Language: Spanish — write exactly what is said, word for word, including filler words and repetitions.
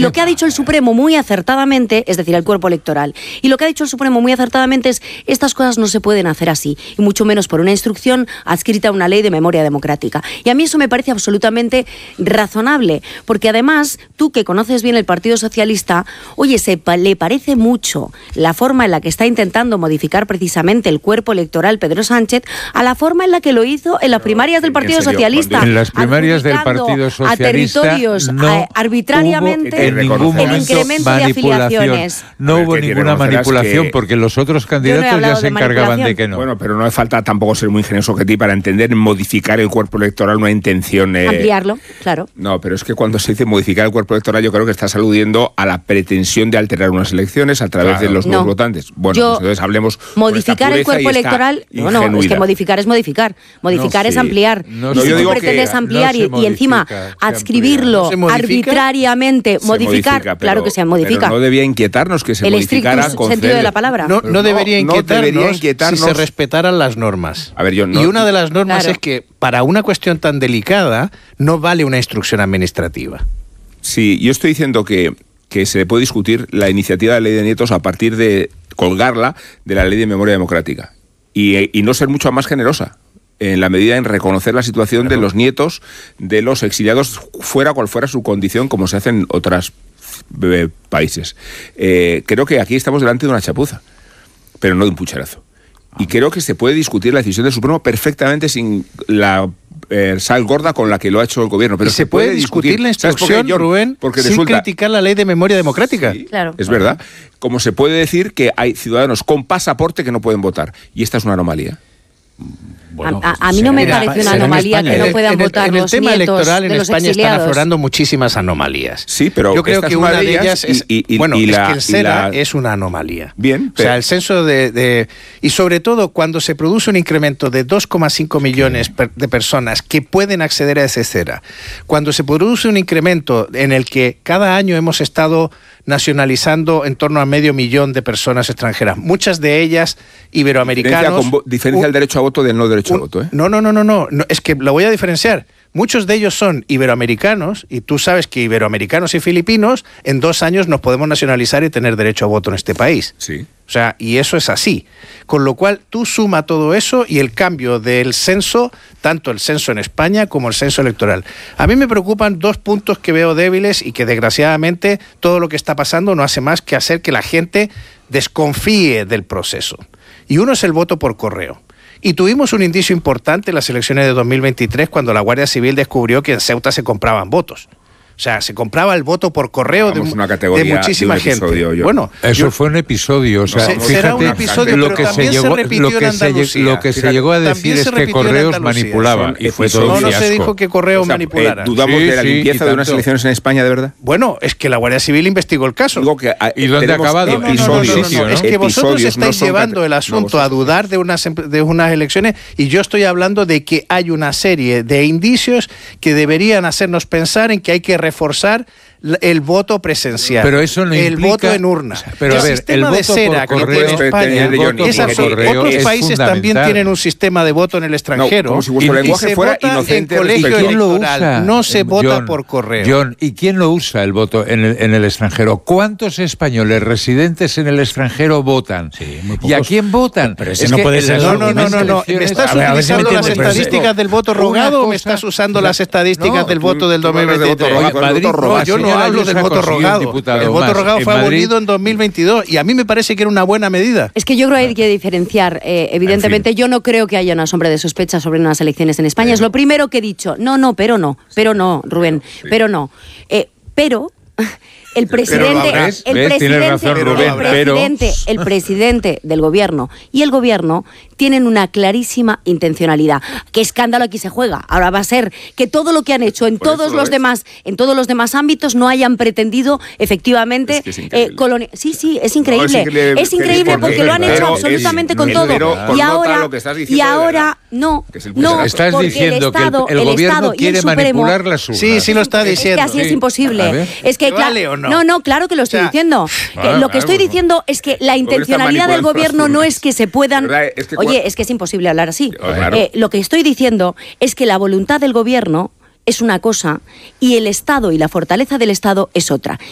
lo que ha dicho el Supremo muy acertadamente, es decir, el cuerpo electoral, y lo que ha dicho el Supremo muy acertadamente es estas cosas no se pueden hacer así, y mucho menos por una instrucción adscrita a una ley de memoria democrática. Y a mí eso me parece absolutamente razonable, porque además, tú que conoces bien el Partido Socialista, oye, se pa- le parece mucho la forma en la que está intentando modificar precisamente el cuerpo electoral Pedro Sánchez a la forma en la que lo hizo en las primarias del Partido Socialista. En las primarias del Partido Socialista a territorios no a, arbitrariamente en ningún el momento incremento de afiliaciones. No hubo que ninguna manipulación, que... porque los otros candidatos no ya se encargaban de que no. Bueno, pero no hace falta tampoco ser muy ingenioso que ti para entender modificar el cuerpo electoral una intención... Eh... Ampliarlo, claro. No, pero es que cuando se dice modificar el cuerpo electoral, yo creo que estás aludiendo a la pretensión de alterar unas elecciones a través claro. de los nuevos no. votantes. Bueno, yo, pues entonces hablemos... Modificar el cuerpo electoral... No, no, es que modificar es modificar. Modificar no, es sí. ampliar. No, y no, si tú pretendes ampliar y, y encima adscribirlo ¿No arbitrariamente, se modificar, modifica, pero, claro que se modifica. Pero no debía inquietarnos que se el modificara con sentido de la palabra. No, no debería inquietarnos, no debería inquietarnos si se respetaran las normas. A ver, yo no, y una de las normas claro. es que para una cuestión tan delicada no vale una instrucción administrativa. Sí, yo estoy diciendo que, que se puede discutir la iniciativa de ley de nietos a partir de colgarla de la ley de memoria democrática y, y no ser mucho más generosa en la medida en reconocer la situación claro. de los nietos de los exiliados, fuera cual fuera su condición, como se hace en otros eh, países. Eh, creo que aquí estamos delante de una chapuza, pero no de un pucherazo. Y creo que se puede discutir la decisión del Supremo perfectamente sin la eh, sal gorda con la que lo ha hecho el gobierno. Pero y se, se puede, puede discutir, discutir la instrucción, John, Rubén, porque sin resulta, criticar la ley de memoria democrática. Sí, claro. Es verdad. Como se puede decir que hay ciudadanos con pasaporte que no pueden votar. Y esta es una anomalía. Bueno, a, a, a mí no me parece una anomalía que no puedan en el, votar en el los tema nietos electoral en de los España exiliados. Están aflorando muchísimas anomalías. Sí, pero yo creo que una de ellas es y, y, bueno, y es la, que el SERA la... es una anomalía. Bien, pero... o sea, el censo de, de y sobre todo cuando se produce un incremento de dos coma cinco millones per, de personas que pueden acceder a ese SERA, cuando se produce un incremento en el que cada año hemos estado nacionalizando en torno a medio millón de personas extranjeras, muchas de ellas iberoamericanos. Diferencia, con, diferencia un, el derecho a voto del no derecho un, a voto, ¿eh? No, no, no, no, no, no, es que lo voy a diferenciar. Muchos de ellos son iberoamericanos y tú sabes que iberoamericanos y filipinos en dos años nos podemos nacionalizar y tener derecho a voto en este país. Sí. O sea, y eso es así. Con lo cual, tú suma todo eso y el cambio del censo, tanto el censo en España como el censo electoral. A mí me preocupan dos puntos que veo débiles y que desgraciadamente todo lo que está pasando no hace más que hacer que la gente desconfíe del proceso. Y uno es el voto por correo. Y tuvimos un indicio importante en las elecciones de dos mil veintitrés cuando la Guardia Civil descubrió que en Ceuta se compraban votos. O sea, se compraba el voto por correo de, una categoría, de muchísima de gente. Yo. Bueno, eso yo, fue un episodio. O sea, se, fíjate, será un episodio, lo pero que también se llegó, se repitió lo que en Andalucía. Se, lo que fíjate, se llegó a decir es que Correos manipulaban y fue todo No, un no fiasco. se dijo que Correos o sea, manipulara. Eh, ¿Dudamos sí, de la sí, limpieza de unas elecciones en España, de verdad? Bueno, es que la Guardia Civil investigó el caso. Digo que, ¿Y dónde ha acabado? No, no, no, no, no, no, no. Es que vosotros Episodios estáis no llevando el asunto a dudar de unas, de unas elecciones y yo estoy hablando de que hay una serie de indicios que deberían hacernos pensar en que hay que reforzar el voto presencial, pero eso no el implica, voto en urna. Pero el a ver, sistema el de voto cera por que correo, tiene España el voto es así. por correo Otros es países también tienen un sistema de voto en el extranjero. No, como si vuestro y, lenguaje y se fuera vota inocente. En colegio ¿Quién lo electoral, usa? no se vota John, por correo. John, ¿y quién lo usa el voto en el, en el extranjero? ¿Cuántos españoles residentes en el extranjero votan? Sí, muy ¿Y a quién votan? Pero ese no puede ser. No, no, no, no, no. ¿Me estás utilizando las estadísticas del voto rogado o me estás usando las estadísticas del voto del dos mil veintitrés? No, yo no hablo del voto rogado. El voto rogado fue abolido en dos mil veintidós y a mí me parece que era una buena medida. Es que yo creo que hay que diferenciar. Eh, evidentemente, en fin. Yo no creo que haya una sombra de sospecha sobre unas elecciones en España. Eh. Es lo primero que he dicho. No, no, pero no. Pero no, Rubén. Sí. Pero no. Eh, pero... El presidente, ¿ves? el ¿ves? presidente, razón, Rubén, el presidente, el presidente del gobierno y el gobierno tienen una clarísima intencionalidad. ¿Qué escándalo aquí se juega? Ahora va a ser que todo lo que han hecho en Por todos los es. demás, en todos los demás ámbitos no hayan pretendido efectivamente es que es eh, coloni- Sí, sí, es increíble. No, es increíble, es increíble porque, porque lo han hecho absolutamente es, con todo. Y ahora, y ahora no, no. Estás diciendo que el, el, el gobierno quiere manipular las urnas. Sí, sí lo está diciendo. Es que así es imposible. Es que claro. No? no, no, claro que lo estoy o sea, diciendo. Ah, lo que estoy claro, diciendo es que la intencionalidad del gobierno no es que se puedan... Es que Oye, es que es imposible hablar así. Claro. Eh, lo que estoy diciendo es que la voluntad del gobierno es una cosa y el Estado y la fortaleza del Estado es otra.